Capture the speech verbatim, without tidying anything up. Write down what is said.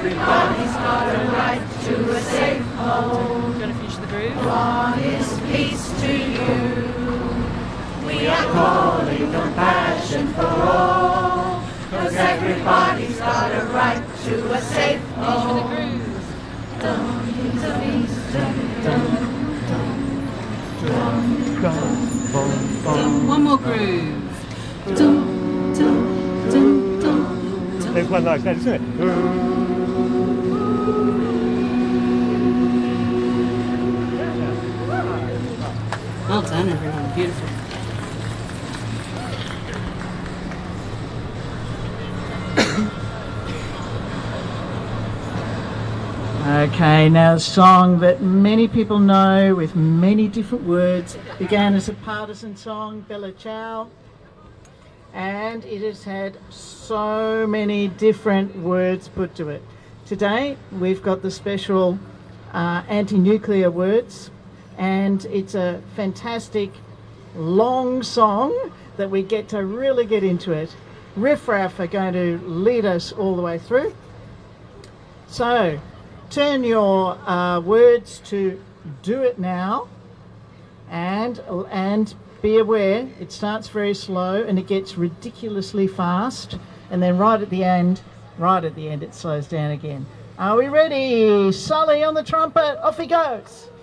Everybody's got a right to a safe home. Do you want to finish the groove? One is peace to you. We are calling compassion for all. Cause everybody's got a right to a safe Finish home. with the groove. Dum, dum, dum, dum, dum, dum. One more groove. Dum, dum, dum, dum, dum. There's one like that, isn't it? Well done, everyone. Beautiful. Okay, now a song that many people know with many different words. Began as a partisan song, Bella Ciao, and it has had so many different words put to it. Today we've got the special uh, anti-nuclear words, and it's a fantastic long song that we get to really get into it. Riff Raff are going to lead us all the way through. So turn your uh, words to do it now, and and be aware it starts very slow and it gets ridiculously fast, and then right at the end, right at the end it slows down again. Are we ready? Sully on the trumpet, off he goes.